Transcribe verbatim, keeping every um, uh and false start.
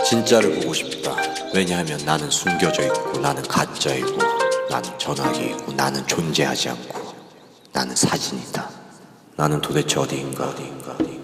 진짜를 보고 싶다. 왜냐하면 나는 숨겨져 있고, 나는 가짜이고, 나는 전화기이고, 나는 존재하지 않고, 나는 사진이다. 나는 도대체 어디인가 어디인가 어디인가